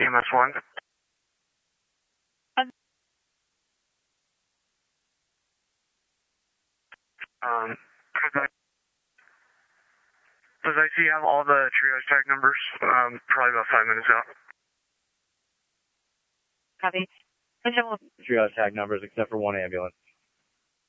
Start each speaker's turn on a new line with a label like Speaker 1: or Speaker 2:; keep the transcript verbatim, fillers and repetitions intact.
Speaker 1: E M S one. Um, could I, does I C have all the triage tag numbers? Um, probably about five minutes out.
Speaker 2: Copy.
Speaker 3: Triage tag numbers except for one ambulance.